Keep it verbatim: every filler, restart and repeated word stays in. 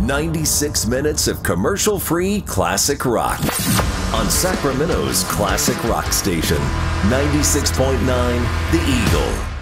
ninety-six minutes of commercial-free classic rock on Sacramento's classic rock station, ninety-six point nine The Eagle.